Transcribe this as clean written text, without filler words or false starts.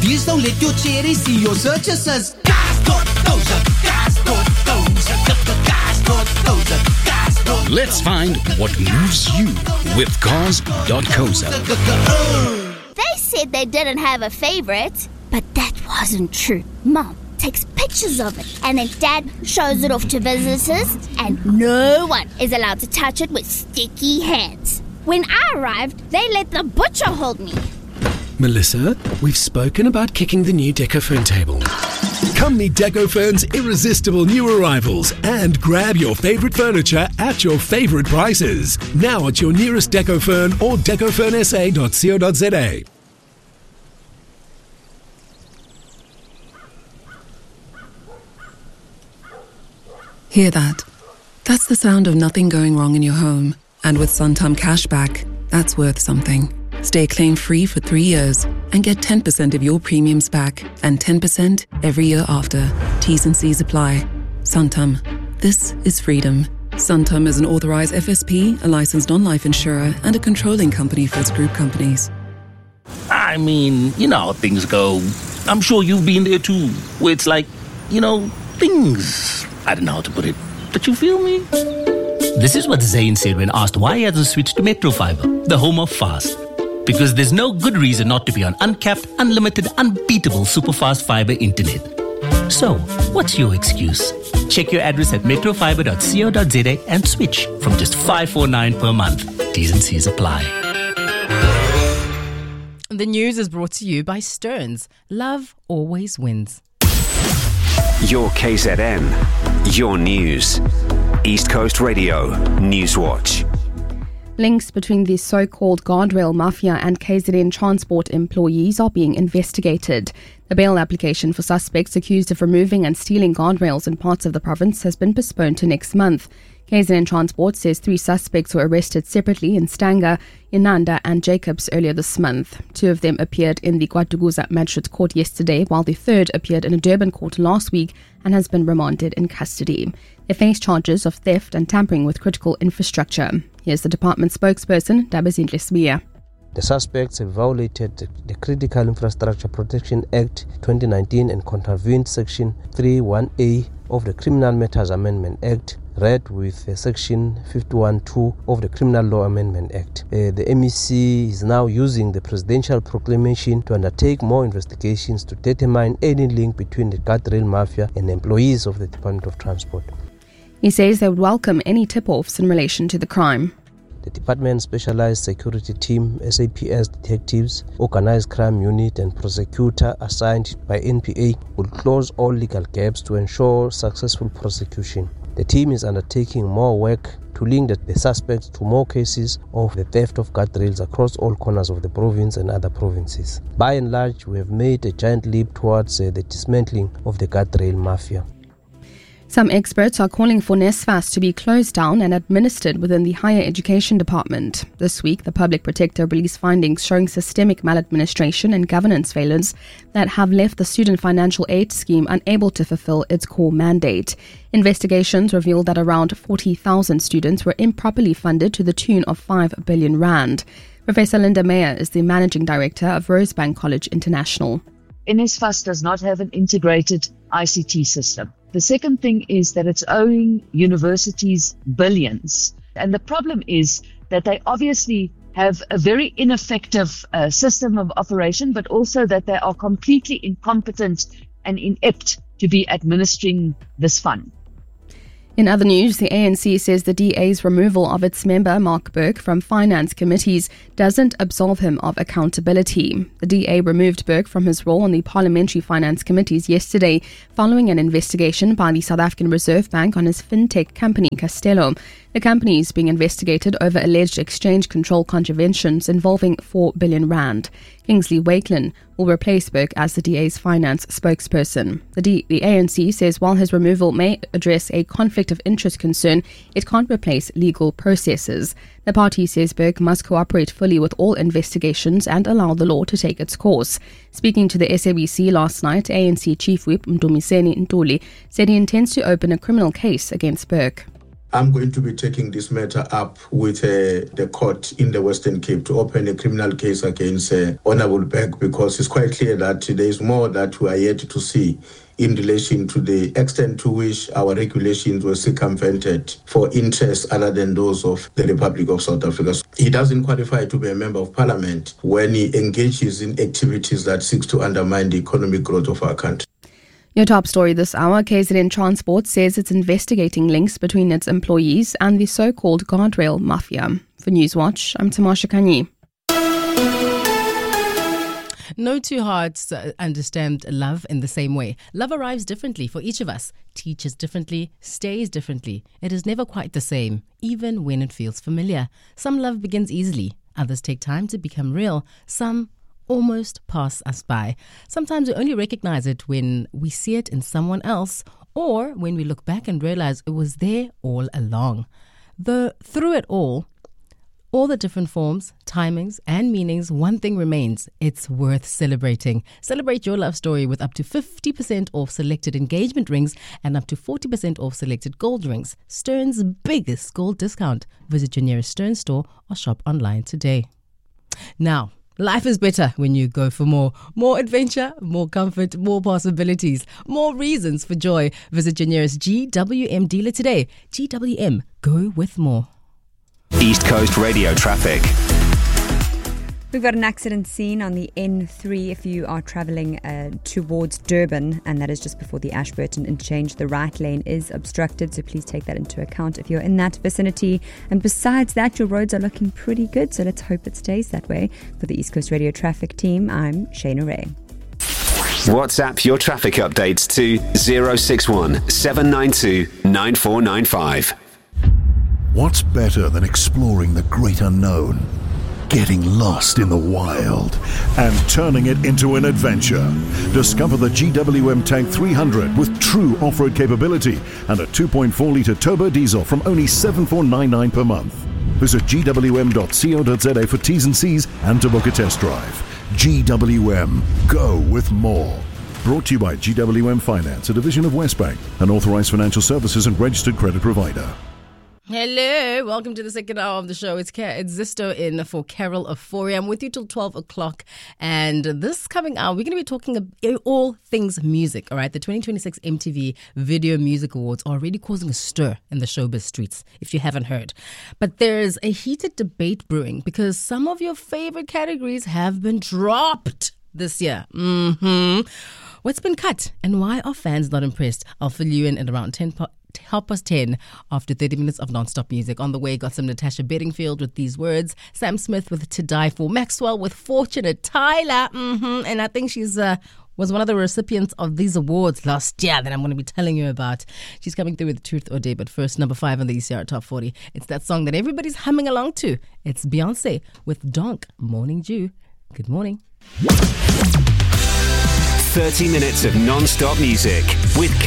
Please don't let your cherry see your searches as Gas Tot Dozer, Gas Tot Dozer, Gas Tot Dozer, Gas Tot. Let's find what moves you with Cars.coza. They said they didn't have a favorite, but that wasn't true. Mom takes pictures of it, and then Dad shows it off to visitors, and no one is allowed to touch it with sticky hands. When I arrived, they let the butcher hold me. Melissa, we've spoken about kicking the new Decofern table. Come meet Decofern's irresistible new arrivals and grab your favorite furniture at your favorite prices. Now at your nearest Decofern or decofernsa.co.za. Hear that? That's the sound of nothing going wrong in your home. And with Santam Cashback, that's worth something. Stay claim-free for 3 years and get 10% of your premiums back and 10% every year after. T's and C's apply. Santam. This is freedom. Santam is an authorized FSP, a licensed non-life insurer, and a controlling company for its group companies. I mean, you know how things go. I'm sure you've been there too, where it's like, things. I don't know how to put it. But you feel me? This is what Zayn said when asked why he hasn't switched to Metro Fiber, the home of fast. Because there's no good reason not to be on uncapped, unlimited, unbeatable super-fast fiber internet. So, what's your excuse? Check your address at metrofiber.co.za and switch from just $549 per month. T's and C's apply. The news is brought to you by Stearns. Love always wins. Your KZN, your news. East Coast Radio, Newswatch. Links between the so-called guardrail mafia and KZN transport employees are being investigated. The bail application for suspects accused of removing and stealing guardrails in parts of the province has been postponed to next month. KZN Transport says 3 suspects were arrested separately in Stanger, Inanda and Jacobs earlier this month. 2 of them appeared in the KwaDukuza Magistrates Court yesterday, while the third appeared in a Durban court last week and has been remanded in custody. They face charges of theft and tampering with critical infrastructure. Here's the department spokesperson, Dabazinhle Smiya. The suspects have violated the Critical Infrastructure Protection Act 2019 and contravened Section 31A of the Criminal Matters Amendment Act, read with Section 51.2 of the Criminal Law Amendment Act. The MEC is now using the presidential proclamation to undertake more investigations to determine any link between the guardrail mafia and employees of the Department of Transport. He says they would welcome any tip-offs in relation to the crime. The Department's Specialized Security Team, SAPS detectives, Organized Crime Unit and prosecutor assigned by NPA will close all legal gaps to ensure successful prosecution. The team is undertaking more work to link the suspects to more cases of the theft of guardrails across all corners of the province and other provinces. By and large, we have made a giant leap towards the dismantling of the guardrail mafia. Some experts are calling for NSFAS to be closed down and administered within the Higher Education Department. This week, the Public Protector released findings showing systemic maladministration and governance failures that have left the Student Financial Aid Scheme unable to fulfill its core mandate. Investigations revealed that around 40,000 students were improperly funded to the tune of 5 billion rand. Professor Linda Meyer is the Managing Director of Rosebank College International. NSFAS does not have an integrated ICT system. The second thing is that it's owing universities billions. And the problem is that they obviously have a very ineffective system of operation, but also that they are completely incompetent and inept to be administering this fund. In other news, the ANC says the DA's removal of its member, Mark Burke, from finance committees doesn't absolve him of accountability. The DA removed Burke from his role on the parliamentary finance committees yesterday following an investigation by the South African Reserve Bank on his fintech company, Castello. The company is being investigated over alleged exchange control contraventions involving 4 billion rand. Kingsley Wakelin will replace Burke as the DA's finance spokesperson. The ANC says while his removal may address a conflict of interest concern, it can't replace legal processes. The party says Burke must cooperate fully with all investigations and allow the law to take its course. Speaking to the SABC last night, ANC Chief Whip Mdumiseni Ntuli said he intends to open a criminal case against Burke. I'm going to be taking this matter up with the court in the Western Cape to open a criminal case against Honorable Beck, because it's quite clear that there is more that we are yet to see in relation to the extent to which our regulations were circumvented for interests other than those of the Republic of South Africa. So he doesn't qualify to be a member of parliament when he engages in activities that seeks to undermine the economic growth of our country. Your top story this hour, KZN Transport says it's investigating links between its employees and the so-called guardrail mafia. For Newswatch, I'm Tamasha Kanyi. No two hearts understand love in the same way. Love arrives differently for each of us, teaches differently, stays differently. It is never quite the same, even when it feels familiar. Some love begins easily, others take time to become real, some almost pass us by. Sometimes we only recognize it when we see it in someone else, or when we look back and realize it was there all along. Through it all the different forms, timings, and meanings, one thing remains. It's worth celebrating. Celebrate your love story with up to 50% off selected engagement rings and up to 40% off selected gold rings. Stern's biggest gold discount. Visit your nearest Stern store or shop online today. Now, life is better when you go for more. More adventure, more comfort, more possibilities, more reasons for joy. Visit your nearest GWM dealer today. GWM, go with more. East Coast Radio traffic. We've got an accident scene on the N3 if you are travelling towards Durban, and that is just before the Ashburton interchange. The right lane is obstructed, so please take that into account if you're in that vicinity. And besides that, your roads are looking pretty good, so let's hope it stays that way. For the East Coast Radio traffic team, I'm Shayna Ray. WhatsApp your traffic updates to 061 792 9495. What's better than exploring the great unknown? Getting lost in the wild and turning it into an adventure. Discover the GWM Tank 300 with true off-road capability and a 2.4-litre turbo diesel from only $7,499 per month. Visit gwm.co.za for T's and C's and to book a test drive. GWM, go with more. Brought to you by GWM Finance, a division of Westbank, an authorized financial services and registered credit provider. Hello, welcome to the second hour of the show. It's Zisto in for Carol Euphoria. I'm with you till 12 o'clock. And this coming hour, we're going to be talking all things music, all right? The 2026 MTV Video Music Awards are already causing a stir in the showbiz streets, if you haven't heard. But there's a heated debate brewing because some of your favorite categories have been dropped this year. What's been cut and why are fans not impressed? I'll fill you in at around 10:10 after 30 minutes of non-stop music. On the way, got some Natasha Bedingfield with These Words, Sam Smith with To Die For, Maxwell with Fortunate, Tyler, and I think she's was one of the recipients of these awards last year that I'm going to be telling you about. She's coming through with Truth or Dare, but first, number 5 on the ECR Top 40. It's that song that everybody's humming along to. It's Beyonce with Donk, Morning Dew. Good morning. 30 minutes of non-stop music with